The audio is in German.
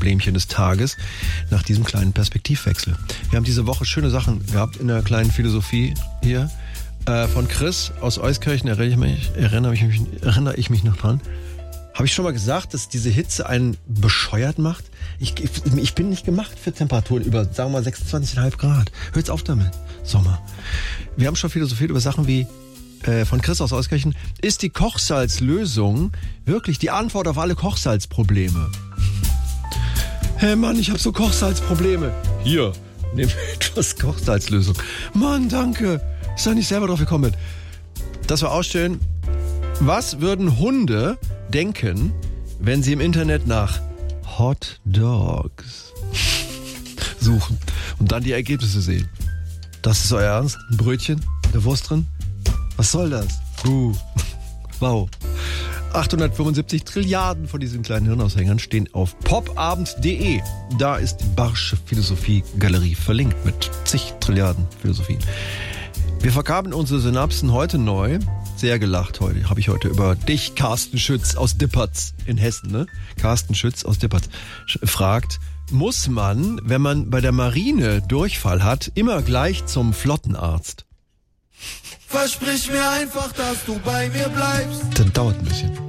Problemchen des Tages nach diesem kleinen Perspektivwechsel. Wir haben diese Woche schöne Sachen gehabt in der kleinen Philosophie hier. Von Chris aus Euskirchen erinnere ich mich noch dran. Habe ich schon mal gesagt, dass diese Hitze einen bescheuert macht? Ich bin nicht gemacht für Temperaturen über, sagen wir mal, 26,5 Grad. Hört's auf damit, Sommer. Wir haben schon philosophiert über Sachen wie, von Chris aus Euskirchen, ist die Kochsalzlösung wirklich die Antwort auf alle Kochsalzprobleme? Hey Mann, ich habe so Kochsalzprobleme. Hier, nimm etwas Kochsalzlösung. Mann, danke. Ist doch nicht selber drauf gekommen. Das war ausstellen. Was würden Hunde denken, wenn sie im Internet nach Hot Dogs suchen und dann die Ergebnisse sehen? Das ist euer Ernst? Ein Brötchen? Eine Wurst drin? Was soll das? Wow. 875 Trilliarden von diesen kleinen Hirnaushängern stehen auf popabend.de. Da ist die Barsche Philosophie-Galerie verlinkt mit zig Trilliarden Philosophien. Wir verkabeln unsere Synapsen heute neu. Sehr gelacht heute. Habe ich heute über dich, Carsten Schütz aus Dippertz in Hessen, ne? Carsten Schütz aus Dippertz fragt, muss man, wenn man bei der Marine Durchfall hat, immer gleich zum Flottenarzt? Versprich mir einfach, dass du bei mir bleibst. Das dauert ein bisschen.